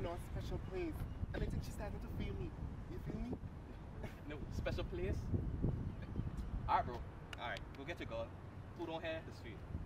know, a special place. And I think she's starting to feel me. You feel me? No, special place? Alright, bro. Alright, go get your girl. Who don't have this for you?